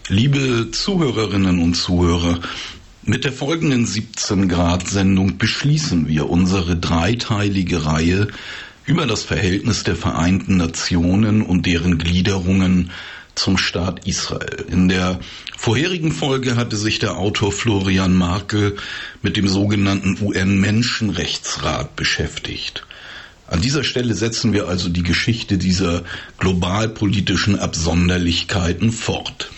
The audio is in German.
Liebe Zuhörerinnen und Zuhörer, mit der folgenden 17-Grad-Sendung beschließen wir unsere dreiteilige Reihe über das Verhältnis der Vereinten Nationen und deren Gliederungen zum Staat Israel. In der vorherigen Folge hatte sich der Autor Florian Markel mit dem sogenannten UN-Menschenrechtsrat beschäftigt. An dieser Stelle setzen wir also die Geschichte dieser globalpolitischen Absonderlichkeiten fort.